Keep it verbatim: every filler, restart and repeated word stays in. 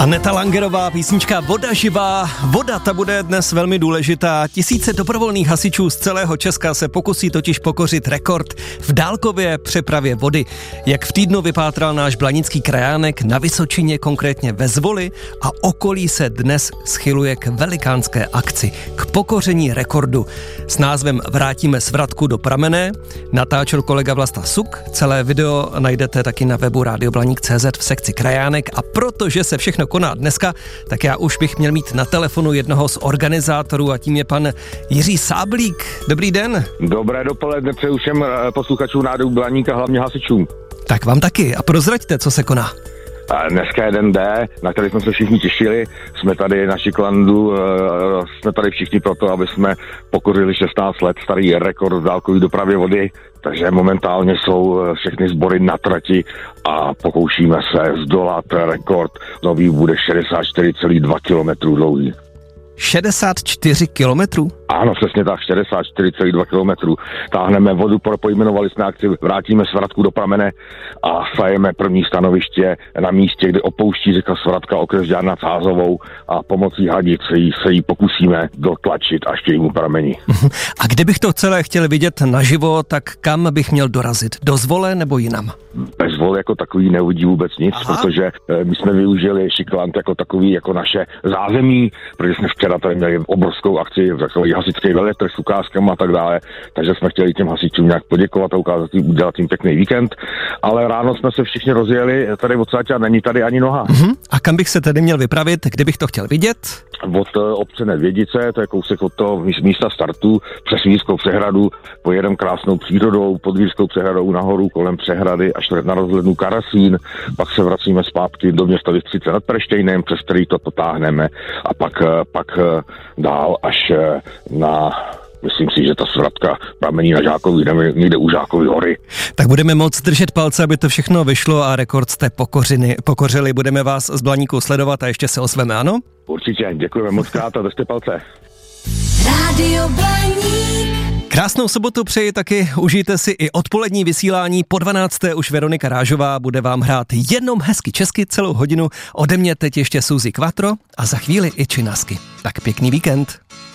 Aneta Langerová, písnička Voda živá. Voda, ta bude dnes velmi důležitá. Tisíce dobrovolných hasičů z celého Česka se pokusí totiž pokořit rekord v dálkové přepravě vody. Jak v týdnu vypátral náš blanický krajánek, na Vysočině, konkrétně ve Zvoli a okolí, se dnes schyluje k velikánské akci, k pokoření rekordu. S názvem Vrátíme svratku do pramene natáčel kolega Vlasta Suk. Celé video najdete taky na webu rádio blaník tečka cé zet v sekci krajánek, a protože se všechno koná dneska, tak já už bych měl mít na telefonu jednoho z organizátorů, a tím je pan Jiří Sáblík. Dobrý den. Dobré dopoledne přeju všem posluchačům Rádia Blaník a hlavně hasičům. Tak vám taky a prozraďte, co se koná. Dneska je den D, na který jsme se všichni těšili. Jsme tady na Šiklandu, jsme tady všichni proto, aby jsme pokořili šestnáct let starý rekord v dálkové dopravě vody, takže momentálně jsou všechny sbory na trati a pokoušíme se zdolat rekord. Nový bude šedesát čtyři celá dva kilometru dlouhý. šedesát čtyři kilometrů? Ano, přesně tak, šedesát čtyři celá dva kilometru. Táhneme vodu, pojmenovali jsme akci Vrátíme svratku do pramene a sajeme první stanoviště na místě, kde opouští řeka Svratka okres Žďár nad Sázovou, a pomocí hadic se jí, se jí pokusíme dotlačit až k jejímu prameni. A kdybych to celé chtěl vidět naživo, tak kam bych měl dorazit? Do Zvole nebo jinam? Bez Zvol jako takový neuvidí vůbec nic. Aha. Protože my jsme využili Šikland jako takový, jako naše zázemí, protože jsme včera tady měli obrovskou akci, takový hasičský veletrh s ukázkama a tak dále, takže jsme chtěli těm hasičům nějak poděkovat a ukázat jim, udělat jim pěkný víkend, ale ráno jsme se všichni rozjeli tady odsaď a není tady ani noha. Uh-huh. A kam bych se tedy měl vypravit, kdybych to chtěl vidět? Od obce Nedvědice, to je kousek od toho místa startu, přes Vírskou přehradu, pojedem krásnou přírodou, pod Vírskou přehradou nahoru, kolem přehrady až na rozhlednu Karasín, pak se vracíme zpátky do města Vystřice nad Perštejnem, přes který to potáhneme, a pak, pak dál až na... Myslím si, že ta svratka pramení na Žákovi, někde u Žákovy hory. Tak budeme moc držet palce, aby to všechno vyšlo a rekord jste pokořili. pokořili. Budeme vás z Blaníku sledovat a ještě se ozveme, ano? Určitě, děkujeme moc krát a držte palce. Rádio Blaník. Krásnou sobotu přeji taky, užijte si i odpolední vysílání. Po dvanácté už Veronika Rážová bude vám hrát jenom hezky česky celou hodinu. Ode mě teď ještě Suzy Quattro a za chvíli i činasky. Tak pěkný víkend.